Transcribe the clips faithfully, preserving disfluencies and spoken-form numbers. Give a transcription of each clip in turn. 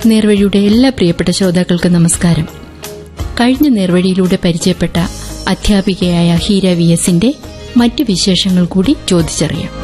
നേർവഴിയുടെ എല്ലാ പ്രിയപ്പെട്ട ശ്രോതാക്കൾക്കും നമസ്കാരം. കഴിഞ്ഞ നേർവഴിയിലൂടെ പരിചയപ്പെട്ട അധ്യാപികയായ ഹീര വി എസിന്റെ മറ്റു വിശേഷങ്ങൾ കൂടി ചോദിച്ചറിയാം.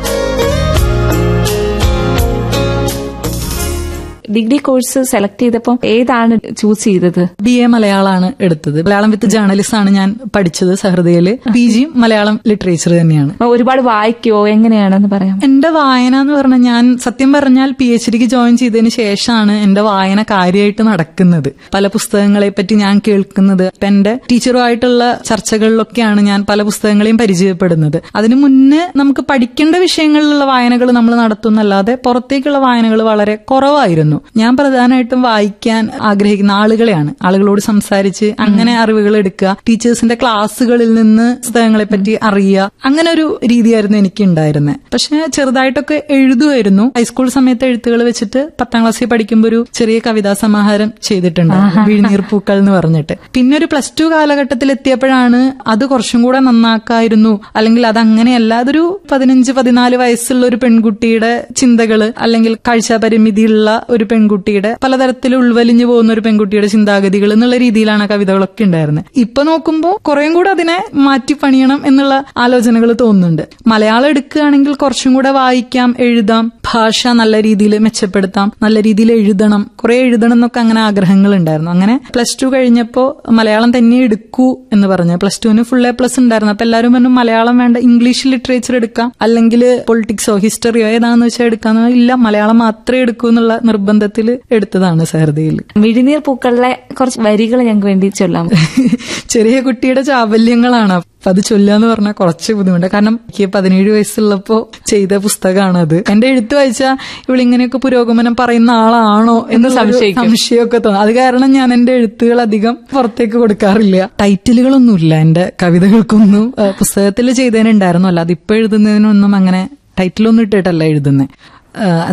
ഡിഗ്രി കോഴ്സ് സെലക്ട് ചെയ്തപ്പോൾ ഏതാണ് ചൂസ് ചെയ്തത്? ബി എ മലയാളമാണ് എടുത്തത്. മലയാളം വിത്ത് ജേർണലിസ്റ്റ് ആണ് ഞാൻ പഠിച്ചത് സഹൃദയില്. പി ജിയും മലയാളം ലിറ്ററേച്ചർ തന്നെയാണ്. ഒരുപാട് വായിക്കോ, എങ്ങനെയാണെന്ന് പറയാം? എന്റെ വായന എന്ന് പറഞ്ഞാൽ, ഞാൻ സത്യം പറഞ്ഞാൽ പി എച്ച് ഡിക്ക് ജോയിൻ ചെയ്തതിന് ശേഷമാണ് എന്റെ വായന കാര്യമായിട്ട് നടക്കുന്നത്. പല പുസ്തകങ്ങളെ പറ്റി ഞാൻ കേൾക്കുന്നത്, എന്റെ ടീച്ചറുമായിട്ടുള്ള ചർച്ചകളിലൊക്കെയാണ് ഞാൻ പല പുസ്തകങ്ങളെയും പരിചയപ്പെടുന്നത്. അതിനു മുന്നേ നമുക്ക് പഠിക്കേണ്ട വിഷയങ്ങളിലുള്ള വായനകൾ നമ്മൾ നടത്തുന്നല്ലാതെ പുറത്തേക്കുള്ള വായനകൾ വളരെ കുറവായിരുന്നു. ഞാൻ പ്രധാനമായിട്ടും വായിക്കാൻ ആഗ്രഹിക്കുന്ന ആളുകളെയാണ്, ആളുകളോട് സംസാരിച്ച് അങ്ങനെ അറിവുകൾ എടുക്കുക, ടീച്ചേഴ്സിന്റെ ക്ലാസ്സുകളിൽ നിന്ന് പുസ്തകങ്ങളെ പറ്റി അറിയുക, അങ്ങനെ ഒരു രീതിയായിരുന്നു എനിക്ക് ഉണ്ടായിരുന്നത്. പക്ഷെ ചെറുതായിട്ടൊക്കെ എഴുതുമായിരുന്നു. ഹൈസ്കൂൾ സമയത്ത് എഴുത്തുകൾ വെച്ചിട്ട് പത്താം ക്ലാസ്സിൽ പഠിക്കുമ്പോൾ ഒരു ചെറിയ കവിതാ സമാഹാരം ചെയ്തിട്ടുണ്ട്, വിഴിനീർ പൂക്കൾ എന്ന് പറഞ്ഞിട്ട്. പിന്നെ ഒരു പ്ലസ് ടു കാലഘട്ടത്തിൽ എത്തിയപ്പോഴാണ് അത് കുറച്ചും കൂടെ നന്നാക്കായിരുന്നു, അല്ലെങ്കിൽ അത് അങ്ങനെയല്ല, അതൊരു പതിനഞ്ച് പതിനാല് വയസ്സുള്ള ഒരു പെൺകുട്ടിയുടെ ചിന്തകള്, അല്ലെങ്കിൽ കാഴ്ചാപരിമിതിയുള്ള ഒരു പെൺകുട്ടിയുടെ, പലതരത്തിൽ ഉൾവലിഞ്ഞു പോകുന്ന ഒരു പെൺകുട്ടിയുടെ ചിന്താഗതികൾ എന്നുള്ള രീതിയിലാണ് കവിതകളൊക്കെ ഉണ്ടായിരുന്നത്. ഇപ്പൊ നോക്കുമ്പോൾ കുറേം കൂടെ അതിനെ മാറ്റി പണിയണം എന്നുള്ള ആലോചനകൾ തോന്നുന്നുണ്ട്. മലയാളം എടുക്കുകയാണെങ്കിൽ കുറച്ചും കൂടെ വായിക്കാം, എഴുതാം, ഭാഷ നല്ല രീതിയിൽ മെച്ചപ്പെടുത്താം, നല്ല രീതിയിൽ എഴുതണം, കുറെ എഴുതണം എന്നൊക്കെ അങ്ങനെ ആഗ്രഹങ്ങൾ ഉണ്ടായിരുന്നു. അങ്ങനെ പ്ലസ് ടു കഴിഞ്ഞപ്പോ മലയാളം തന്നെ എടുക്കൂ എന്ന് പറഞ്ഞു. പ്ലസ് ടുവിന് ഫുൾ എ പ്ലസ് ഉണ്ടായിരുന്നു. അപ്പൊ എല്ലാവരും പറഞ്ഞു മലയാളം വേണ്ട, ഇംഗ്ലീഷ് ലിറ്ററേച്ചർ എടുക്കാം, അല്ലെങ്കിൽ പൊളിറ്റിക്സോ ഹിസ്റ്ററിയോ ഏതാന്ന് വെച്ചാൽ എടുക്കാന്ന്. ഇല്ല, മലയാളം മാത്രമേ എടുക്കൂ എന്നുള്ള നിർബന്ധത്തിൽ എടുത്തതാണ് സഹൃദയിൽ. വിഴിനീർ പൂക്കളിലെ കുറച്ച് വരികൾ ഞങ്ങൾക്ക് വേണ്ടി ചൊല്ലാം. ചെറിയ കുട്ടിയുടെ ചാബല്യങ്ങളാണ്, അപ്പൊ അത് ചൊല്ലാന്ന് പറഞ്ഞാൽ കുറച്ച് ബുദ്ധിമുട്ട്. കാരണം എനിക്ക് പതിനേഴ് വയസ്സുള്ളപ്പോ ചെയ്ത പുസ്തകമാണ് അത്. എന്റെ എഴുത്ത് വായിച്ചാൽ ഇവളിങ്ങനെയൊക്കെ പുരോഗമനം പറയുന്ന ആളാണോ എന്ന് സംശയമൊക്കെ തോന്നും. അത് കാരണം ഞാൻ എന്റെ എഴുത്തുകൾ അധികം പുറത്തേക്ക് കൊടുക്കാറില്ല. ടൈറ്റിലുകളൊന്നുമില്ല എന്റെ കവിതകൾക്കൊന്നും. പുസ്തകത്തിൽ ചെയ്തതിനുണ്ടായിരുന്നു, അല്ല അതിപ്പോ എഴുതുന്നതിനൊന്നും അങ്ങനെ ടൈറ്റിലൊന്നും ഇട്ടിട്ടല്ല എഴുതുന്നത്.